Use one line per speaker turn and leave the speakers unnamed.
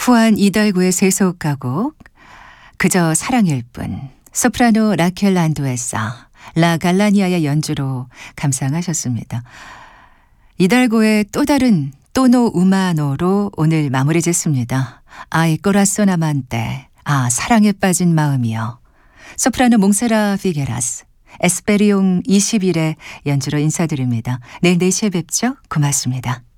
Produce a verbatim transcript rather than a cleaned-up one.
후안 이달고의 세속 가곡 그저 사랑일 뿐, 소프라노 라켈 란도에사 라 갈라니아의 연주로 감상하셨습니다. 이달고의 또 다른 또노 우마노로 오늘 마무리 짓습니다. 아이 꼬라손 아만떼, 아 사랑에 빠진 마음이여. 소프라노 몽세라 피게라스, 에스페리옹 이십일의 연주로 인사드립니다. 내일 네 시에 뵙죠. 고맙습니다.